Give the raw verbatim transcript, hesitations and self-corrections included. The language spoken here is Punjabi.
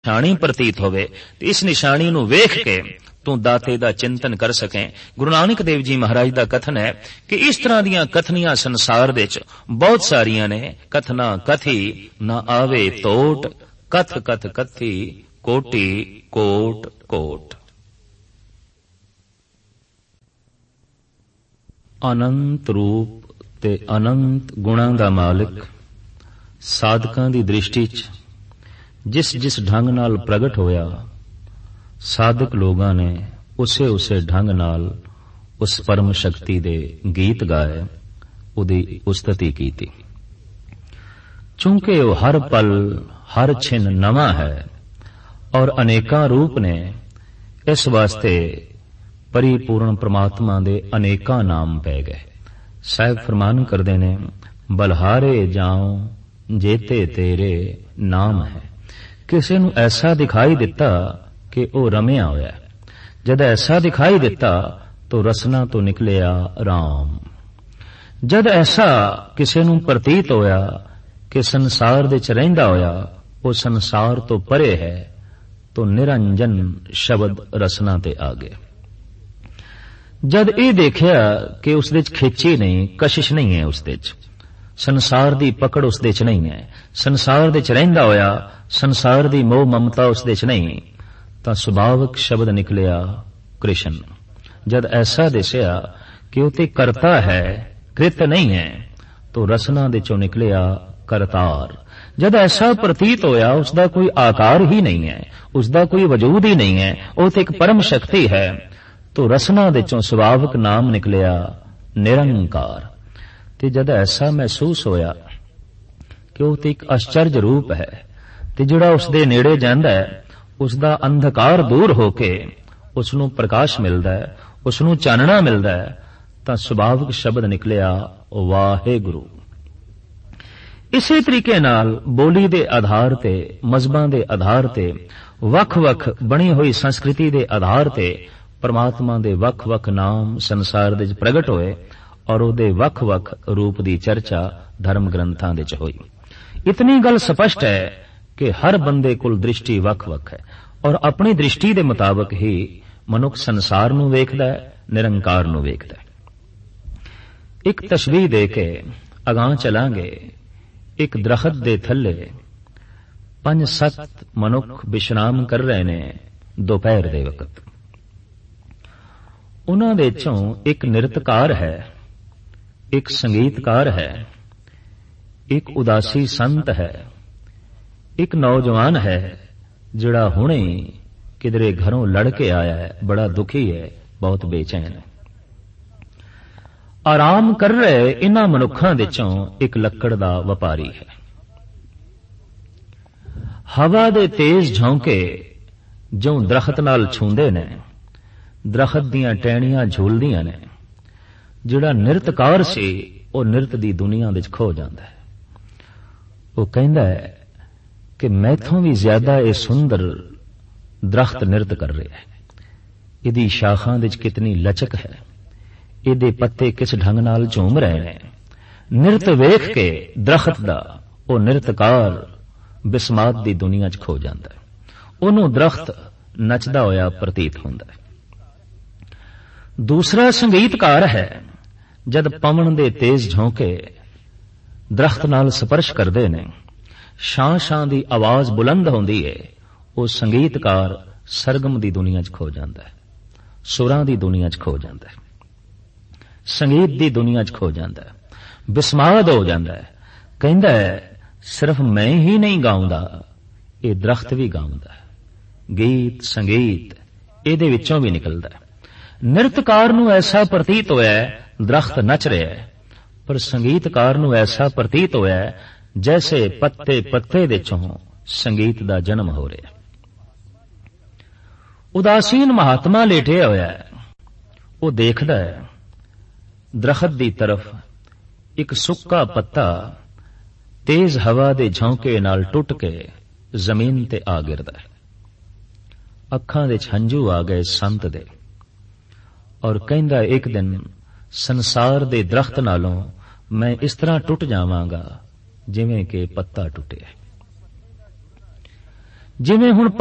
ਨਿਸ਼ਾਨੀ ਪ੍ਰਤੀਤ ਹੋਵੇ ਤੇ ਇਸ ਨਿਸ਼ਾਨੀ ਨੂੰ ਵੇਖ ਕੇ ਤੂੰ ਦਾਤੇ ਦਾ ਚਿੰਤਨ ਕਰ ਸਕੇ। ਗੁਰੂ ਨਾਨਕ ਦੇਵ ਜੀ ਮਹਾਰਾਜ ਦਾ ਕਥਨ ਹੈ ਕਿ ਇਸ ਤਰ੍ਹਾਂ ਦੀਆਂ ਕਥਨੀਆਂ ਸੰਸਾਰ ਵਿੱਚ ਬਹੁਤ ਸਾਰੀਆਂ ਨੇ। ਕਥਨਾ ਕਥੀ ਨਾ ਆਵੇ ਤੋਟ, ਕਥ ਕਥ ਕਥੀ ਕੋਟੀ ਕੋਟ ਕੋਟ। ਅਨੰਤ ਰੂਪ ਤੇ ਅਨੰਤ ਗੁਣਾਂ ਦਾ ਮਾਲਿਕ ਸਾਧਕਾਂ ਦੀ ਦ੍ਰਿਸ਼ਟੀ 'ਚ ਜਿਸ ਜਿਸ ਢੰਗ ਨਾਲ ਪ੍ਰਗਟ ਹੋਇਆ, ਸਾਧਕ ਲੋਕਾਂ ਨੇ ਉਸੇ ਉਸੇ ਢੰਗ ਨਾਲ ਉਸ ਪਰਮ ਸ਼ਕਤੀ ਦੇ ਗੀਤ ਗਾਏ, ਉਹਦੀ ਉਸਤਤੀ ਕੀਤੀ। ਚੂੰਕਿ ਉਹ ਹਰ ਪਲ ਹਰ ਛਿਨ ਨਵਾਂ ਹੈ ਔਰ ਅਨੇਕਾਂ ਰੂਪ ਨੇ, ਇਸ ਵਾਸਤੇ ਪਰਿਪੂਰਨ ਪ੍ਰਮਾਤਮਾ ਦੇ ਅਨੇਕਾਂ ਨਾਮ ਪੈ ਗਏ। ਸਾਹਿਬ ਫਰਮਾਨ ਕਰਦੇ ਨੇ, ਬਲਹਾਰੇ ਜਾਉ ਜੇਤੇ ਤੇਰੇ ਨਾਮ ਹੈ। ਕਿਸੇ ਨੂੰ ਐਸਾ ਦਿਖਾਈ ਦਿੱਤਾ ਕਿ ਉਹ ਰਮਿਆ ਹੋਇਆ। ਜਦ ਐਸਾ ਦਿਖਾਈ ਦਿੱਤਾ ਤਾਂ ਰਸਨਾ ਤੋਂ ਨਿਕਲਿਆ ਰਾਮ। ਜਦ ਐਸਾ ਕਿਸੇ ਨੂੰ ਪ੍ਰਤੀਤ ਹੋਇਆ ਕਿ ਸੰਸਾਰ ਦੇ ਚ ਰਹਿੰਦਾ ਹੋਇਆ ਉਹ ਸੰਸਾਰ ਤੋਂ ਪਰੇ ਹੈ, ਤਾਂ ਨਿਰੰਜਨ ਸ਼ਬਦ ਰਸਨਾ ਤੇ ਆ ਗਿਆ। ਜਦ ਇਹ ਦੇਖਿਆ ਕਿ ਉਸ ਦੇ ਚ ਖੇਚੀ ਨਹੀਂ, ਕਸ਼ਿਸ਼ ਨਹੀਂ ਹੈ, ਉਸ ਦੇ ਚ ਸੰਸਾਰ ਦੀ ਪਕੜ ਉਸ ਦੇ ਚ ਨਹੀਂ ਹੈ, ਸੰਸਾਰ ਦੇ ਚ ਰਹਿੰਦਾ ਹੋਇਆ ਸੰਸਾਰ ਦੀ ਮੋਹ ਮਮਤਾ ਉਸ ਦੇ ਚ ਨਹੀਂ, ਤਾਂ ਸੁਭਾਵਿਕ ਸ਼ਬਦ ਨਿਕਲਿਆ ਕ੍ਰਿਸ਼ਨ। ਜਦ ਐਸਾ ਦਿਸਿਆ ਕਿ ਉਹ ਤੇ ਕਰਤਾ ਹੈ, ਕ੍ਰਿਤ ਨਹੀਂ ਹੈ, ਤਾਂ ਰਸਨਾ ਦੇ ਚੋਂ ਨਿਕਲਿਆ ਕਰਤਾਰ। ਜਦ ਐਸਾ ਪ੍ਰਤੀਤ ਹੋਇਆ ਉਸ ਦਾ ਕੋਈ ਆਕਾਰ ਹੀ ਨਹੀਂ ਹੈ, ਉਸ ਦਾ ਕੋਈ ਵਜੂਦ ਹੀ ਨਹੀਂ ਹੈ, ਉਹ ਤੇ ਇੱਕ ਪਰਮ ਸ਼ਕਤੀ ਹੈ, ਤਾਂ ਰਸਨਾ ਦੇ ਚੋਂ ਸੁਭਾਵਿਕ ਨਾਮ ਨਿਕਲਿਆ ਨਿਰੰਕਾਰ। ਤੇ ਜਦ ਐਸਾ ਮਹਿਸੂਸ ਹੋਇਆ ਕਿ ਉਹ ਤੇ ਇੱਕ ਅਚਰਜ ਰੂਪ ਹੈ, ਤੇ ਜਿਹੜਾ ਉਸ ਦੇ ਨੇੜੇ ਜਾਂਦਾ ਹੈ ਉਸ ਦਾ ਅੰਧਕਾਰ ਦੂਰ ਹੋ ਕੇ ਉਸ ਨੂੰ ਪ੍ਰਕਾਸ਼ ਮਿਲਦਾ ਹੈ, ਉਸ ਨੂੰ ਚਾਨਣਾ ਮਿਲਦਾ ਹੈ, ਤਾਂ ਸੁਭਾਵਿਕ ਸ਼ਬਦ ਨਿਕਲਿਆ ਵਾਹਿਗੁਰੂ। ਇਸੇ ਤਰੀਕੇ ਨਾਲ ਬੋਲੀ ਦੇ ਆਧਾਰ ਤੇ, ਮਜ਼ਹਬਾਂ ਦੇ ਆਧਾਰ ਤੇ, ਵੱਖ-ਵੱਖ ਬਣੀ ਹੋਈ ਸੰਸਕ੍ਰਿਤੀ ਦੇ ਆਧਾਰ ਤੇ ਪਰਮਾਤਮਾ ਦੇ ਵੱਖ-ਵੱਖ ਨਾਮ ਸੰਸਾਰ ਦੇ ਵਿੱਚ ਪ੍ਰਗਟ ਹੋਏ ਔਰ ਉਹਦੇ ਵੱਖ-ਵੱਖ ਰੂਪ ਦੀ ਚਰਚਾ ਧਰਮ ਗ੍ਰੰਥਾਂ ਵਿੱਚ ਹੋਈ। ਇਤਨੀ ਗੱਲ ਸਪਸ਼ਟ ਹੈ ਕਿ ਹਰ ਬੰਦੇ ਕੋਲ ਦ੍ਰਿਸ਼ਟੀ ਵੱਖ-ਵੱਖ ਹੈ ਔਰ ਆਪਣੀ ਦ੍ਰਿਸ਼ਟੀ ਦੇ ਮੁਤਾਬਕ ਹੀ ਮਨੁੱਖ ਸੰਸਾਰ ਨੂੰ ਵੇਖਦਾ ਹੈ, ਨਿਰੰਕਾਰ ਨੂੰ ਵੇਖਦਾ ਹੈ। ਇੱਕ ਤਸ਼ਬੀਹ ਦੇ ਕੇ ਅਗਾਂਹ ਚਲਾਂਗੇ। ਇੱਕ ਦਰਖਤ ਦੇ ਥੱਲੇ ਪੰਜ ਸੱਤ ਮਨੁੱਖ ਵਿਸ਼ਰਾਮ ਕਰ ਰਹੇ ਨੇ ਦੁਪਹਿਰ ਦੇ ਵਕਤ। ਉਹਨਾਂ ਦੇ ਚੋਂ ਇੱਕ ਨਿਰਤਕਾਰ ਹੈ, ਇੱਕ ਸੰਗੀਤਕਾਰ ਹੈ, ਇੱਕ ਉਦਾਸੀ ਸੰਤ ਹੈ, ਇੱਕ ਨੌਜਵਾਨ ਹੈ ਜਿਹੜਾ ਹੁਣੇ ਕਿਧਰੇ ਘਰੋਂ ਲੜ ਕੇ ਆਇਆ ਹੈ, ਬੜਾ ਦੁਖੀ ਹੈ, ਬਹੁਤ ਬੇਚੈਨ ਹੈ। ਆਰਾਮ ਕਰ ਰਹੇ ਇਹਨਾਂ ਮਨੁੱਖਾਂ ਦੇ ਚੋਂ ਇੱਕ ਲੱਕੜ ਦਾ ਵਪਾਰੀ ਹੈ। ਹਵਾ ਦੇ ਤੇਜ਼ ਝੋਂਕੇ ਜੋ ਦਰਖਤ ਨਾਲ ਛੂੰਦੇ ਨੇ, ਦਰਖਤ ਦੀਆਂ ਟਹਿਣੀਆਂ ਝੂਲਦੀਆਂ ਨੇ। ਜਿਹੜਾ ਨਿਰਤਕਾਰ ਸੀ ਉਹ ਨਿਰਤ ਦੀ ਦੁਨੀਆ ਵਿੱਚ ਖੋ ਜਾਂਦਾ ਹੈ। ਉਹ ਕਹਿੰਦਾ ਹੈ ਕਿ ਮੈਥੋਂ ਵੀ ਜ਼ਿਆਦਾ ਇਹ ਸੁੰਦਰ ਦਰਖਤ ਨਿਰਤ ਕਰ ਰਿਹਾ ਹੈ। ਇਹਦੀ ਸ਼ਾਖਾਂ ਵਿੱਚ ਕਿਤਨੀ ਲਚਕ ਹੈ, ਇਹਦੇ ਪੱਤੇ ਕਿਸ ਢੰਗ ਨਾਲ ਝੂਮ ਰਹੇ ਨੇ। ਨਿਰਤ ਵੇਖ ਕੇ ਦਰਖਤ ਦਾ ਉਹ ਨਿਰਤਕਾਰ ਬਿਸਮਾਤ ਦੀ ਦੁਨੀਆ 'ਚ ਖੋ ਜਾਂਦਾ ਹੈ। ਉਹਨੂੰ ਦਰਖਤ ਨੱਚਦਾ ਹੋਇਆ ਪ੍ਰਤੀਤ ਹੁੰਦਾ ਹੈ। ਦੂਸਰਾ ਸੰਗੀਤਕਾਰ ਹੈ। ਜਦ ਪਵਨ ਦੇ ਤੇਜ਼ ਝੋਂਕੇ ਦਰਖਤ ਨਾਲ ਸਪਰਸ਼ ਕਰਦੇ ਨੇ, ਸ਼ਾਂ ਸ਼ਾਂ ਦੀ ਆਵਾਜ਼ ਬੁਲੰਦ ਹੁੰਦੀ ਹੈ, ਉਹ ਸੰਗੀਤਕਾਰ ਸਰਗਮ ਦੀ ਦੁਨੀਆ 'ਚ ਖੋ ਜਾਂਦਾ ਹੈ, ਸੁਰਾਂ ਦੀ ਦੁਨੀਆ 'ਚ ਖੋ ਜਾਂਦਾ ਹੈ, ਸੰਗੀਤ ਦੀ ਦੁਨੀਆ 'ਚ ਖੋ ਜਾਂਦਾ ਹੈ, ਬਿਸਮਾਦ ਹੋ ਜਾਂਦਾ ਹੈ। ਕਹਿੰਦਾ ਹੈ ਸਿਰਫ ਮੈਂ ਹੀ ਨਹੀਂ ਗਾਉਂਦਾ, ਇਹ ਦਰਖਤ ਵੀ ਗਾਉਂਦਾ ਹੈ। ਗੀਤ ਸੰਗੀਤ ਇਹਦੇ ਵਿੱਚੋਂ ਵੀ ਨਿਕਲਦਾ ਹੈ। ਨਿਰਤਕਾਰ ਨੂੰ ਐਸਾ ਪ੍ਰਤੀਤ ਹੋਇਆ ਦਰਖਤ ਨੱਚ ਰਿਹਾ ਹੈ, ਪਰ ਸੰਗੀਤਕਾਰ ਨੂੰ ਐਸਾ ਪ੍ਰਤੀਤ ਹੋਇਆ ਜੈਸੇ ਪੱਤੇ ਪੱਤੇ ਦੇ ਚੋਂ ਸੰਗੀਤ ਦਾ ਜਨਮ ਹੋ ਰਿਹਾ। ਉਦਾਸੀਨ ਮਹਾਤਮਾ ਲੇਟਿਆ ਹੋਇਆ ਹੈ, ਉਹ ਦੇਖਦਾ ਹੈ ਦਰਖਤ ਦੀ ਤਰਫ। ਇੱਕ ਸੁੱਕਾ ਪੱਤਾ ਤੇਜ਼ ਹਵਾ ਦੇ ਝੋਂਕੇ ਨਾਲ ਟੁੱਟ ਕੇ ਜ਼ਮੀਨ ਤੇ ਆ ਗਿਰਦਾ ਹੈ। ਅੱਖਾਂ ਦੇ ਹੰਝੂ ਆ ਗਏ ਸੰਤ ਦੇ, ਔਰ ਕਹਿੰਦਾ ਇੱਕ ਦਿਨ ਸੰਸਾਰ ਦੇ ਦਰਖਤ ਨਾਲੋਂ ਮੈਂ ਇਸ ਤਰ੍ਹਾਂ ਟੁੱਟ ਜਾਵਾਂਗਾ ਜਿਵੇਂ ਕਿ ਪੱਤਾ ਟੁੱਟਿਆ। ਜਿਵੇਂ ਹੁਣ